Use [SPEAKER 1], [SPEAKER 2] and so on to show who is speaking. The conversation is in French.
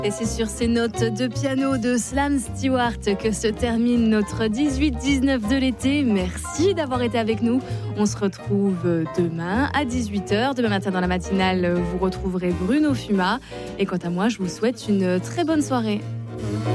[SPEAKER 1] Et c'est sur ces notes de piano de Slam Stewart que se termine notre 18-19 de l'été. Merci d'avoir été avec nous. On se retrouve demain à 18h. Demain matin dans la matinale, vous retrouverez Bruno Fuma. Et quant à moi, je vous souhaite une très bonne soirée.